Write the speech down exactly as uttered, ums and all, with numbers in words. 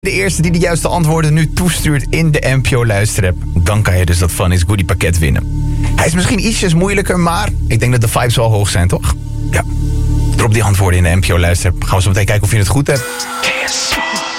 De eerste die de juiste antwoorden nu toestuurt in de N P O Luisterapp. Dan kan je dus dat Fun is Goodie pakket winnen. Hij is misschien ietsjes moeilijker, maar ik denk dat de vibes wel hoog zijn, toch? Ja. Drop die antwoorden in de N P O Luisterapp. Gaan we zo meteen kijken of je het goed hebt.